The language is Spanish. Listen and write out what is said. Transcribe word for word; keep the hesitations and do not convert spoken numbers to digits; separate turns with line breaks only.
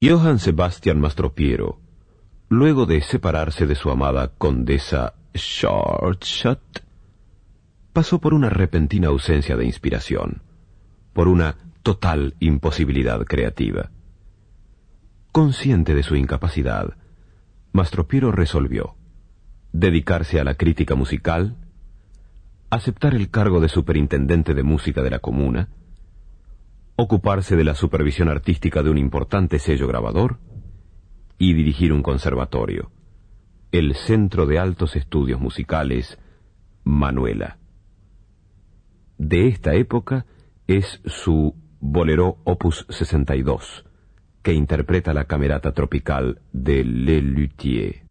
Johann Sebastian Mastropiero, luego de separarse de su amada condesa Schwarzschild, pasó por una repentina ausencia de inspiración, por una total imposibilidad creativa. Consciente de su incapacidad, Mastropiero resolvió dedicarse a la crítica musical, aceptar el cargo de superintendente de música de la comuna, ocuparse de la supervisión artística de un importante sello grabador y dirigir un conservatorio, el Centro de Altos Estudios Musicales Manuela. De esta época es su Bolero opus sesenta y dos, que interpreta la camerata tropical de Le Luthier.